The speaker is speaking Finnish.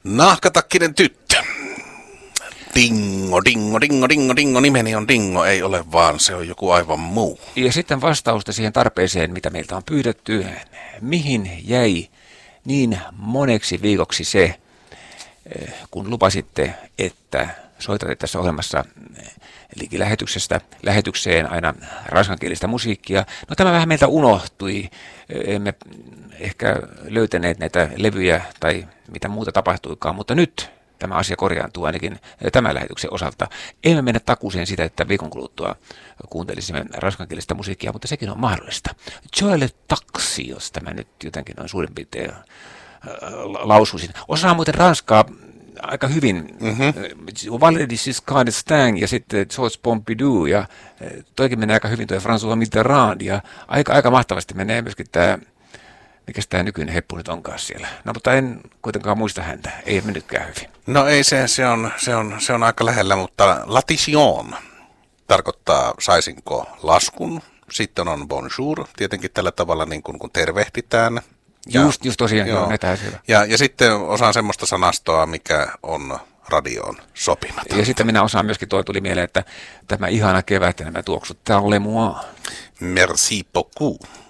Nahkatakkinen tyttö. Dingo, dingo, dingo, dingo, dingo. Nimeni on Dingo, ei ole vaan, se on joku aivan muu. Ja sitten vastausta siihen tarpeeseen, mitä meiltä on pyydetty. Mihin jäi niin moneksi viikoksi se, kun lupasitte, että soitatte tässä ohjelmassa lähetykseen aina ranskankielistä musiikkia. No tämä vähän meiltä unohtui. Emme ehkä löytäneet näitä levyjä tai mitä muuta tapahtuikaan, mutta nyt tämä asia korjaantuu ainakin tämän lähetyksen osalta. Emme mennä takuuseen sitä, että viikon kuluttua kuuntelisimme ranskankielistä musiikkia, mutta sekin on mahdollista. Joelle Taxi, jos tämä nyt jotenkin noin suurin piirtein lausuisin. Osaa muuten ranskaa aika hyvin. Valéry Giscard d'Estaing ja sitten Georges Pompidou ja toikin menee aika hyvin tuo François Mitterrand ja aika mahtavasti menee myöskin tämä, mikäs tämä nykyinen heppu nyt onkaan siellä. No mutta en kuitenkaan muista häntä, ei mennytkään hyvin. No ei se on aika lähellä, mutta latition tarkoittaa saisinko laskun. Sitten on bonjour, tietenkin tällä tavalla niin kun tervehtitään. Just tosiaan, joo, näitä asioita. Ja sitten osaan semmoista sanastoa, mikä on radioon sopimaton. Ja sitten minä osaan myöskin, tuli mieleen, että tämä ihana kevät ja nämä tuoksut, tämä on le moi. Merci beaucoup.